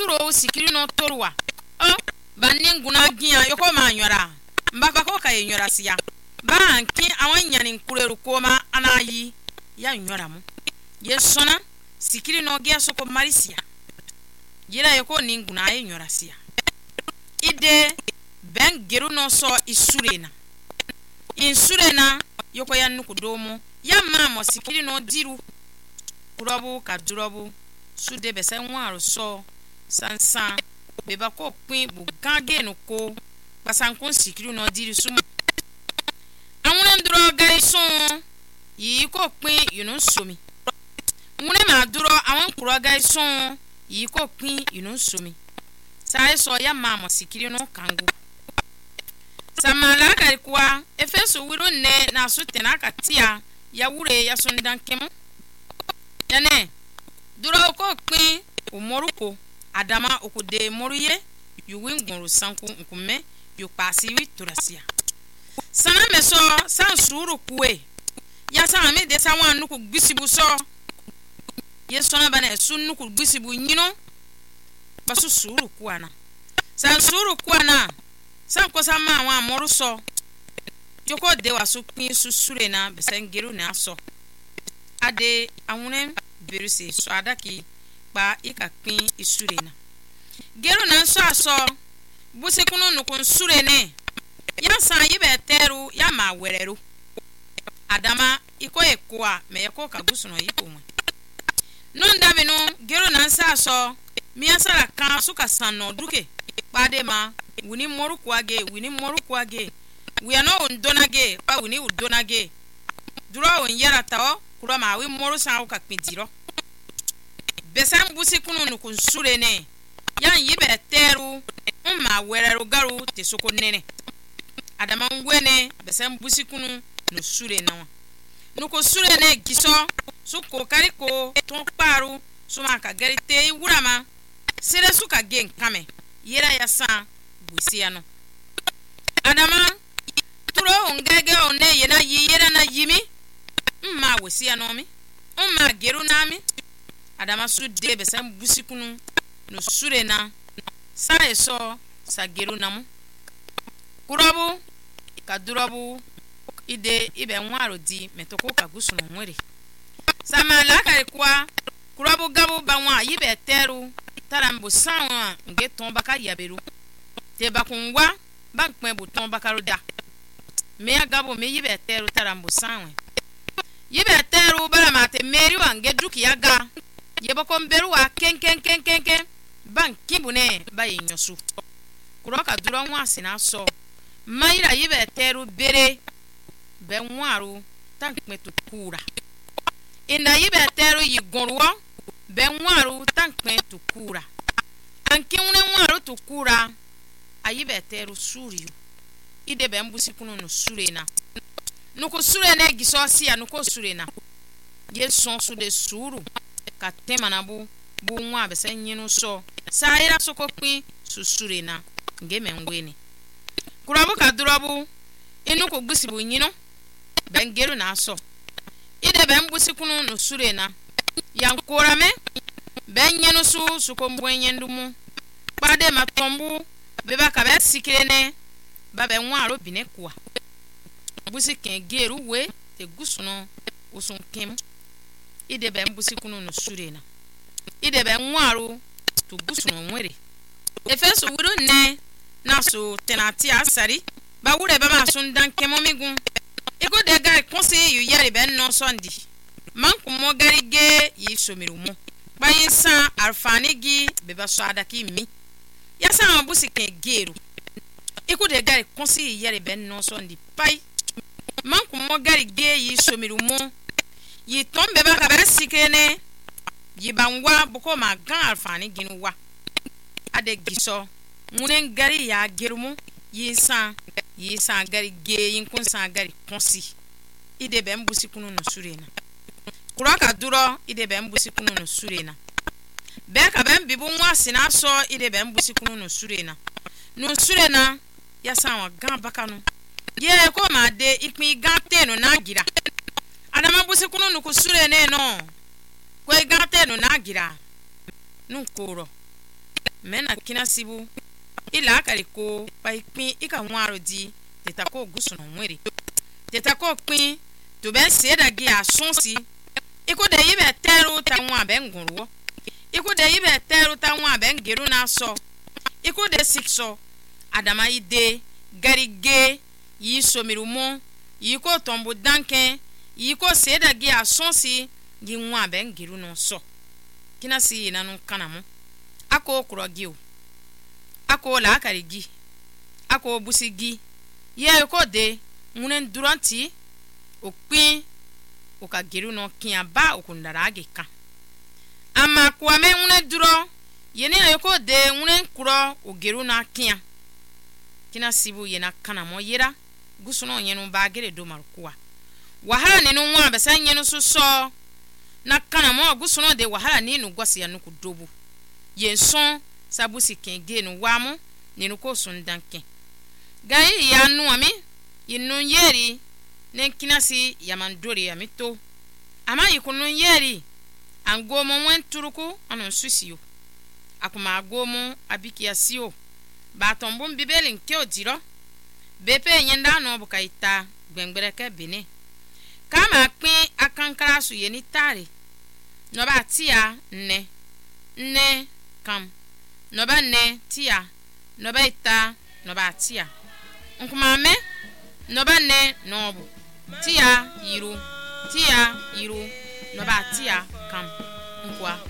turo sikiri no torwa baninguna gia yoko ma nyora mbaka ko ka nyora siya ba anki awanya ni nkureru koma anayi ya nyora mu yesona sikiri no gia soko marisia yira yoko ninguna ay nyora siya ide ben geru no so isurena insurena yoko ya nukudomo ya mama sikiri no diru kurobu kadurobu sude bese nwaro so sansan beba ko pin bu gange no ko pasankon sikiri no diru sumu awon nduro gaison yi ko pin yunu somi nwune ma duro awon kuro gaison yi ko pin yunu somi sai so ya mama sikiri no kangu samala ka kwa efeso wiro ne na so tena katia ya wure ya sundan kemu yane duro ko pin umoruko adama okude moruye yuwinguru sanku nkume yupasi witurasia sana meso san suru kuwe ya sana me de sawan nuku gbisibu so yesona bana sunnuku gbisibu nyino basu suru kuana san suru kuana san ko sama wa moru so joko de wasu pin susure na besengeru na so ade awunen berusi so adaki ba ikapin isure na geru na so aso busekunu nukun sure ne ya san yibe teru ya ma wereru adama iko ekwa me eko kagusu no yipo mu non davino geru na so aso mi asara kan suka sanno duke pade ma wuni moru kwage we are no ndonage pa wuni udonage duro on yara tawo kuro ma we moru san ka pintiro besan busekunu nukun sure ne yan yibe teru ma wereru garu te soko nene adama ngwene besan busikunu no sure na wa nuko sure ne giso suko kariko ton paru suma ka garite wurama sere suka gen kame yera ya san busia no adama turo ngege one yena yera na yimi ma wosia no mi ma geru na mi adama su de besan busikunu no sure na sa eso sa geru namu kurobu kadurobu ide ibe nwaro di metoko kagusu no nwere samala kare kwa kurobu gabu banwa yibe teru tarambo sanwa nge ton baka yaberu te bakunwa bankpe buton bakaruda me agabo me yibe teru tarambo sanwa yibe teru baramate meri wange duki yaga yeboko mberu wa ken banki bune bayi nyosu kuroka duro nwa sina so mayira yibe teru bere be nwaru tankme tukura inda yibe teru yigonwa be nwaru tankme tukura anki une nwaru tukura ayibe teru suriyu ide be mbusikunu no surena nuko surena gisosi ya nuko surena yeson su de suru ka tema na bu nwa be senyinu so saira soko pin susurena ngeme ngweni kurabu ka durabu inu ko gbisibu nyino bengeru na so ide be mbusikunu no surena yankorame benyenu su suko mbwenyendumu pade matombu beba ka be sikirene babe nwaro binekwa busike geru we te gusuno usunkem ide be mbusikunu no surena ide be nwaro to gusuno nwere efeso wuro ne na so tenati asari ba wure be ma sun dan kemomigun ego de gar konse yu yare be no sondi man kumo garige yi somiru mu bayin san arfani gi be ba so adaki mi ya san busike geru ego de gar konse yu yare be no sondi pai man kumo garige yi somiru mu yi tombe ba ka be sikene yibanwa boko ma gan alfani ginwa ade giso munen gari ya girmu yinsan gari ge yinkun san gari konsi ide be mbusikunu no surena kuraka duro ide be mbusikunu no surena be ka be bibu nwa sina so ide be mbusikunu no surena ya san wa gan bakanu ye ko ma de ipin gan tenu na gira adama mbusikunu no ku surena no kwe gante no nagira nunkoro mena kina sibu ila kari ko pa ipin ika nwaro di teta ko gusu no nwere teta ko pin to ben se da gi asonsi iko de yibe teru ta nwa ben gunro iko de yibe teru ta nwa ben geru na so iko de sikso adama ide garige yi somirumo yi ko tombo danken yi ko se da gi asonsi gi nwa ben geru no so kina si na no kanamo ako kuro gi o ako la kari gi ako busi gi ye ko de munen duranti okpin oka geru no kian ba okundara age kan ama kwa me munen duro yene ye ko de munen kuro ogeru na kian kina sibu yena kana mo yera gusuno yenu ba gere do markuwa wahala ne no nwa besan yenu so na kana mo gusuno de wahala ni no gwasi ya no kudobu yenson sabusi kenge no wamu ni no ko sundanke gai ya nu ami yinu yeri nenkinasi yamandori yamito ama yikunu yeri angomo wenturuku anon susio akuma agomo abikiasio batombum bibelin ke odiro bepe nyenda no bukaita gbengbereke bene kama pin akankara su yeni tare no ba tia ne kam no ba ne tia no ba ita no ba tia nkuma me no ba ne no bu tia yiru no ba tia kam nkwa